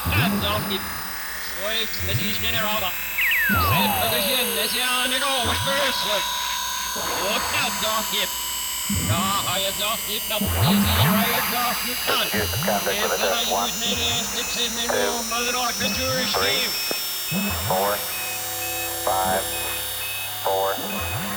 Stadtsaufgibt. Ой, летишь генерала. Selbstverständlich, ja, не говоришь, быстро. Вот Stadtsaufgibt. Ja, jetzt aufgibt, dann ist die Reihe aufgibt dann. Jetzt kann ich mich nicht erst jetzt in den Raum, weil der Ort ist durchstehen. 4, 5, 4,